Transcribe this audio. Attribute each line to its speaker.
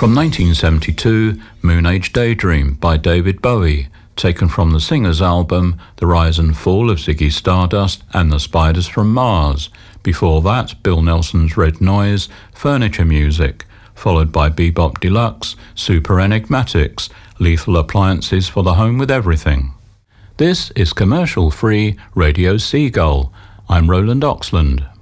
Speaker 1: From 1972, Moon Age Daydream by David Bowie, taken from the Singers album The Rise and Fall of Ziggy Stardust and the Spiders from Mars. Before that, Bill Nelson's Red Noise, Furniture Music, followed by Bebop Deluxe, Super Enigmatics, Lethal Appliances for the Home with Everything. This is commercial-free Radio Seagull. I'm Roland Oxland.